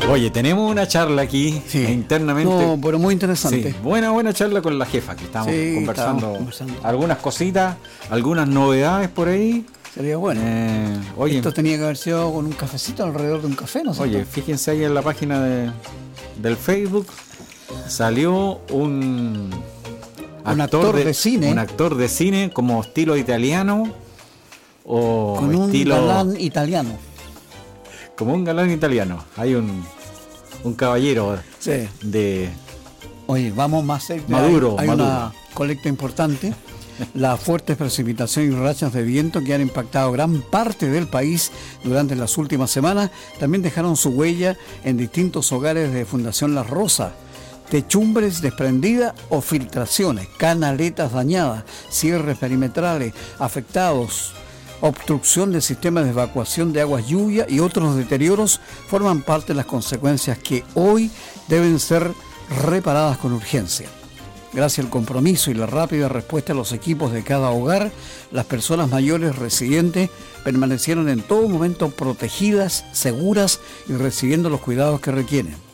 Oye, tenemos una charla aquí internamente. No, pero muy interesante. Sí, buena charla con la jefa, que estamos conversando algunas cositas, algunas novedades por ahí. Sería bueno. Oye, esto tenía que haber sido con un cafecito alrededor de un café, ¿no? Oye, fíjense ahí en la página del Facebook, salió un actor de cine. Un actor de cine como estilo italiano o con estilo... un galán italiano. Como un galán italiano. Hay un caballero de... Oye, vamos más cerca. Maduro. Una colecta importante. Las fuertes precipitaciones y rachas de viento que han impactado gran parte del país durante las últimas semanas también dejaron su huella en distintos hogares de Fundación La Rosa. Techumbres desprendidas o filtraciones, canaletas dañadas, cierres perimetrales afectados, obstrucción del sistema de evacuación de aguas lluvia y otros deterioros forman parte de las consecuencias que hoy deben ser reparadas con urgencia. Gracias al compromiso y la rápida respuesta de los equipos de cada hogar, las personas mayores residentes permanecieron en todo momento protegidas, seguras y recibiendo los cuidados que requieren.